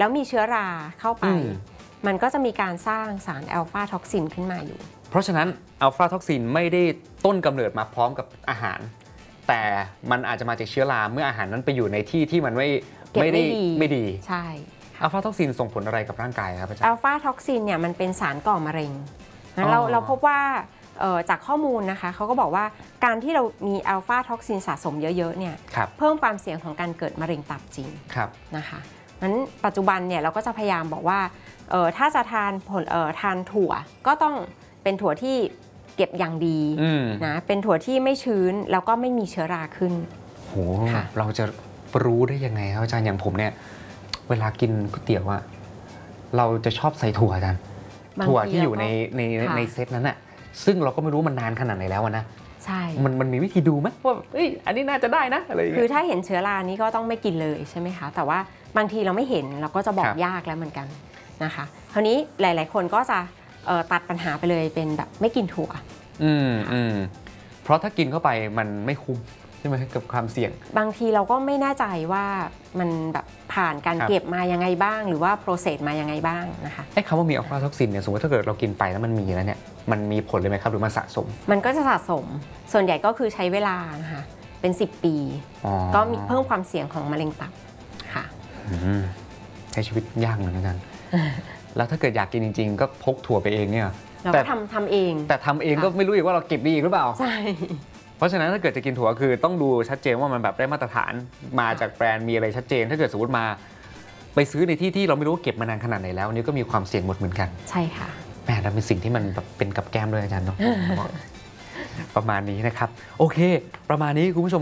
แล้วมีเชื้อราเข้าไปมันก็จะมีการสร้างสารอัลฟาท็อกซินขึ้นมาอยู่เพราะฉะนั้นอัลฟาท็อกซินไม่ได้ต้นกำเนิดมาพร้อมกับอาหารแต่มันอาจจะมาจากเชื้อราเมื่ออาหารนั้นไปอยู่ในที่ที่มันไม่ดีใช่อัลฟาท็อกซินส่งผลอะไรกับร่างกายครับอาจารย์อัลฟาท็อกซินเนี่ยมันเป็นสารก่อมะเร็งเราพบว่าจากข้อมูลนะคะเขาก็บอกว่าการที่เรามีอัลฟาท็อกซินสะสมเยอะๆเนี่ยเพิ่มความเสี่ยงของการเกิดมะเร็งตับจริงนะคะนั้นปัจจุบันเนี่ยเราก็จะพยายามบอกว่าถ้าจะทานถั่วก็ต้องเป็นถั่วที่เก็บอย่างดีนะเป็นถั่วที่ไม่ชื้นแล้วก็ไม่มีเชื้อราขึ้นโหเราจะรู้ได้ยังไงครับอาจารย์อย่างผมเนี่ยเวลากินก๋วยเตี๋ยวอะเราจะชอบใส่ถั่วอาจารย์ถั่วที่อยู่ในเซตนั้นอะซึ่งเราก็ไม่รู้มันนานขนาดไหนแล้วนะใช่มันมีวิธีดูไหมว่าอันนี้น่าจะได้นะอะไรอย่างเงี้ยคือถ้าเห็นเชื้อรานี้ก็ต้องไม่กินเลยใช่ไหมคะแต่ว่าบางทีเราไม่เห็นเราก็จะบอกยากแล้วเหมือนกันนะคะคราวนี้หลายๆคนก็จะตัดปัญหาไปเลยเป็นแบบไม่กินถั่วเพราะถ้ากินเข้าไปมันไม่คุ้มใช่ไหมกับความเสี่ยงบางทีเราก็ไม่แน่ใจว่ามันแบบผ่านการเก็บมายังไงบ้างหรือว่าโปรเซสมายังไงบ้างนะคะไอ้คำว่ามีอัลฟาท็อกซินเนี่ยสมมติถ้าเกิดเรากินไปแล้วมันมีแล้วเนี่ยมันมีผลเลยไหมครับหรือมันสะสมมันก็จะสะสมส่วนใหญ่ก็คือใช้เวลานะคะเป็น10 ปีก็มีเพิ่มความเสี่ยงของมะเร็งตับค่ะใช้ชีวิตยากเหมือนกันแล้วถ้าเกิดอยากกินจริงๆก็พกถั่วไปเองเนี่ยเราก็ทำเองแต่ทำเองก็ไม่รู้อีกว่าเราเก็บดีหรือเปล่าใช่เพราะฉะนั้นถ้าเกิดจะกินถั่วคือต้องดูชัดเจนว่ามันแบบได้มาตรฐานมาจากแบรนด์มีอะไรชัดเจนถ้าเกิดสมมติมาไปซื้อในที่ที่เราไม่รู้ว่าเก็บมานานขนาดไหนแล้วนี่ก็มีความเสี่ยงหมดเหมือนกันใช่ค่ะแหมนั่นเป็นสิ่งที่มันแบบเป็นกับแก้มด้วยอาจารย์เนาะประมาณนี้นะครับโอเคประมาณนี้คุณผู้ชม